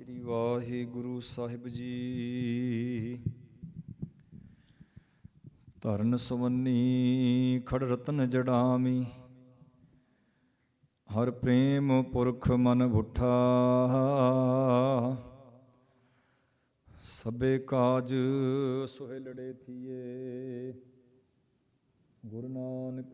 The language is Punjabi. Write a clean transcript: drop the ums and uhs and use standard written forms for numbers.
ਸ਼੍ਰੀ ਵਾਹਿਗੁਰੂ ਸਾਹਿਬ ਜੀ। ਧਰਨ ਸੁਵੰਨੀ ਖੜ ਰਤਨ ਜੜਾਮੀ, ਹਰ ਪ੍ਰੇਮ ਪੁਰਖ ਮਨ ਬੁੱਠਾ। ਸਭੇ ਕਾਜ ਸੁਹੇਲੜੇ ਥੀਏ, ਗੁਰੂ ਨਾਨਕ